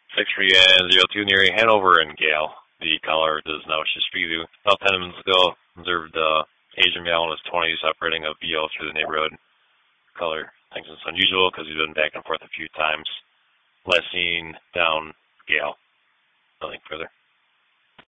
6302 near Hanover and Gale. The caller does now wish to speak to you. About 10 minutes ago, observed Asian male in his 20s operating a VO through the neighborhood. Caller thinks it's unusual because he's been back and forth a few times. Last seen down Gale. Nothing further.